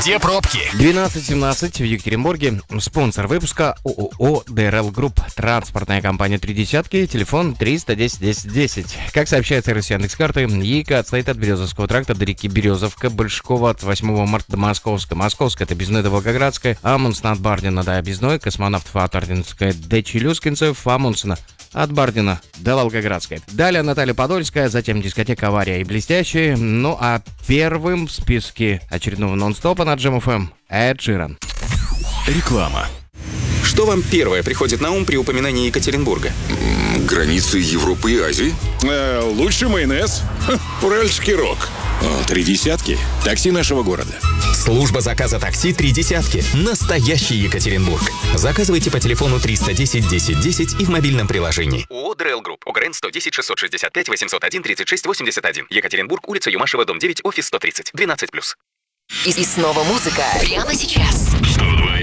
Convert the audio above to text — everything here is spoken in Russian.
Где пробки? 12:17 в Екатеринбурге. Спонсор выпуска ООО ДРЛ Групп. Транспортная компания «Три десятки». Телефон 310 10 10. Как сообщается из Яндекс.Карты, ЕИКа отстоит от Березовского тракта до реки Березовка, Большкова от 8 марта до Московска. Московская — это Безной до Волгоградская, Амундсена от Бардина до Безной, Космонавтов от Ординская до Челюскинцев, Амундсена от Бардина до Волгоградской. Далее Наталья Подольская, затем дискотека «Авария» и «Блестящие». Ну а первым в списке очередного нон-стопа на Джем ФМ Эд Ширан. Реклама. Что вам первое приходит на ум при упоминании Екатеринбурга? Границы Европы и Азии. Лучший майонез. Уральский рок. Три десятки. Такси нашего города. Служба заказа такси «Три десятки». Настоящий Екатеринбург. Заказывайте по телефону 310 10 10 и в мобильном приложении. ООО ДРЛ Групп. ОГРН 110 665 801 36 81. Екатеринбург, улица Юмашева, дом 9, офис 130. 12+. И снова музыка. Прямо сейчас. 102.